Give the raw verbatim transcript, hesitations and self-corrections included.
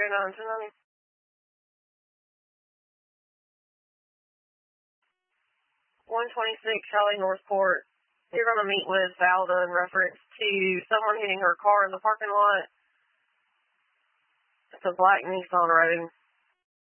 oh nine two nine. one twenty-six Charlie Northport. You're going to meet with Valda in reference to someone hitting her car in the parking lot. It's a black Nissan Road.